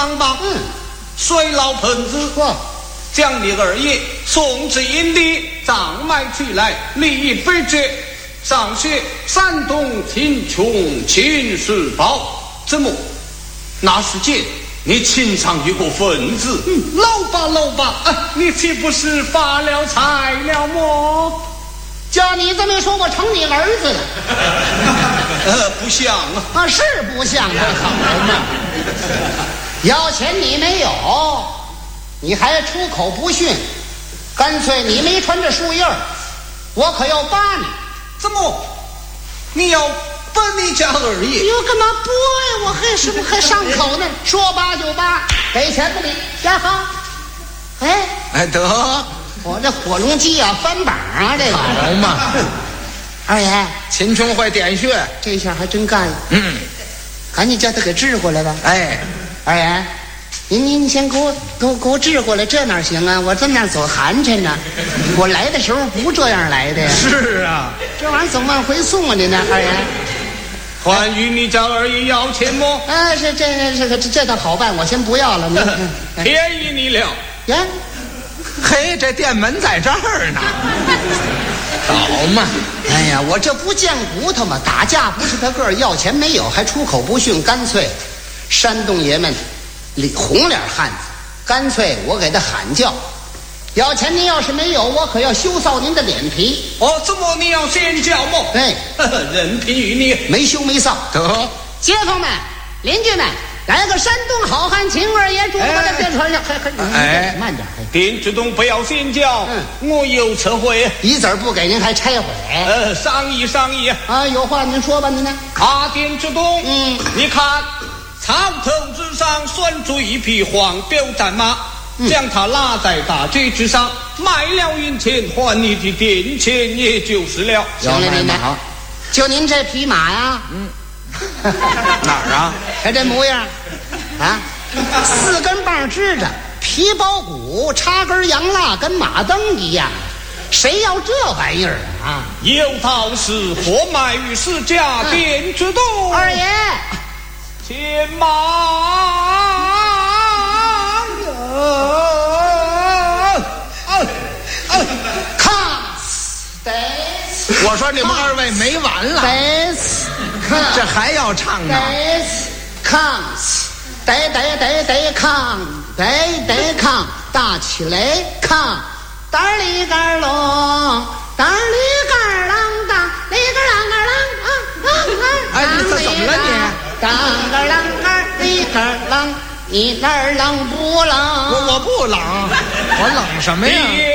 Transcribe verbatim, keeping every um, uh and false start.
方吧。 嗯， 水老盆子， 哇， 将你二爷送至营地，葬埋起来，立碑决。上写山东秦琼秦世宝，怎么？那时间你情上有个分子，嗯，老吧老吧，啊，你岂不是发了财了么？ 叫你这么说，我成你儿子了。 呃，不像啊， 啊，是不像这好人呐。要钱你没有，你还出口不逊，干脆你没穿着树叶儿，我可要扒你。 怎么？你要奔你家二爷？ 哟，干嘛剥呀？我还什么还上口呢？说扒就扒，给钱吧你。呀好，哎哎得， 我这火龙鸡啊翻板啊，这个好嘛。 二爷， 秦琼会点穴， 这下还真干了。 嗯， 赶紧叫他给治过来吧。 哎， 二爷，您您先给我给我给我治过来，这哪行啊？我这么样走寒碜呢。我来的时候不这样来的呀。 是啊， 这玩意儿怎么往回送啊？您呢，二爷？ 还与你家二爷要钱么？ 啊，是这这这这这倒好办，我先不要了。您便宜你了。 呀， 嘿，这店门在这儿呢。好嘛， 哎呀，我这不见骨头吗？打架不是他个儿，要钱没有，还出口不逊，干脆山东爷们里红脸汉子，干脆我给他喊叫。要钱您要是没有，我可要羞臊您的脸皮。 哦，怎么你要先叫么？ 哎， 任凭于你， 没羞没臊。 得， 街坊们、邻居们，来个山东好汉秦二爷，祝我的电传上。哎，慢点。 丁志东不要先叫， 嗯， 我有车回， 一子儿不给您还拆毁。 呃，商议商议啊，有话您说吧，您呢？ 啊，丁志东， 嗯， 你看草头之上拴住一匹黄骠战马， 嗯， 将它拉在大街之上，卖了银钱还你的店钱，也就是了。 行了，您呢？好，就您这匹马呀， 嗯，哪儿啊？ 看这模样，啊，四根棒支着，皮包骨，插根洋蜡，跟马灯一样。谁要这玩意儿啊？ 有道是货卖于市价，店之东。 二爷， 牵马看，得， 我说你们二位没完了， 得， 这还要唱呢？ 得，看，得得得得看，得得看，大起来看。当里个隆，当里个啷当，里个啷个啷啊啊啊！ 哎，你这怎么了你？ 当个啷个里个啷，你那儿冷不冷？ 我我不冷，我冷什么呀？